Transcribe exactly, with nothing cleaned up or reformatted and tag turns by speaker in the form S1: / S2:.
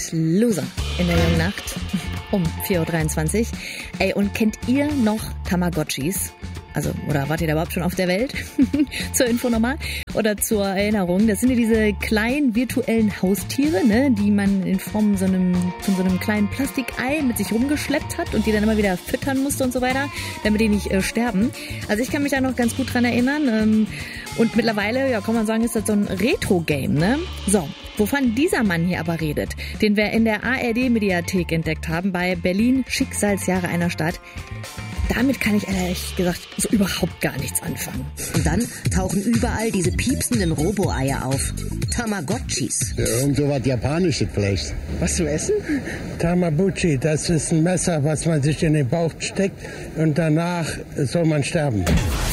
S1: Biggest Loser in der jungen Nacht um vier Uhr dreiundzwanzig. Ey, und kennt ihr noch Tamagotchis? Also, oder wart ihr da überhaupt schon auf der Welt? Zur Info nochmal. Oder zur Erinnerung. Das sind ja diese kleinen virtuellen Haustiere, ne, die man in Form so einem, von so einem kleinen Plastikei mit sich rumgeschleppt hat und die dann immer wieder füttern musste und so weiter, damit die nicht äh, sterben. Also ich kann mich da noch ganz gut dran erinnern. Ähm, und mittlerweile, ja, kann man sagen, ist das so ein Retro-Game, ne? So. Wovon dieser Mann hier aber redet, den wir in der A R D-Mediathek entdeckt haben bei Berlin Schicksalsjahre einer Stadt, damit kann ich ehrlich gesagt so überhaupt gar nichts anfangen.
S2: Und dann tauchen überall diese piepsenden Robo-Eier auf. Tamagotchis.
S3: Ja, irgend so was Japanisches vielleicht.
S4: Was zu essen?
S5: Tamabuchi, das ist ein Messer, was man sich in den Bauch steckt und danach soll man sterben.